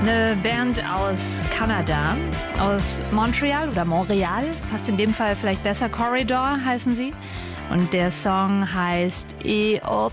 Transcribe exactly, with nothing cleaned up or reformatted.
Eine Band aus Kanada, aus Montreal oder Montreal, passt in dem Fall vielleicht besser. Corridor heißen sie. Und der Song heißt E O